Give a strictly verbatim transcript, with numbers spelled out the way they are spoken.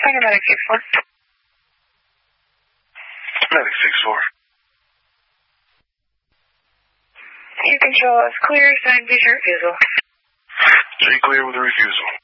California, Medic six four. Medic six four. You control is clear, sign visual refusal. J clear with a refusal.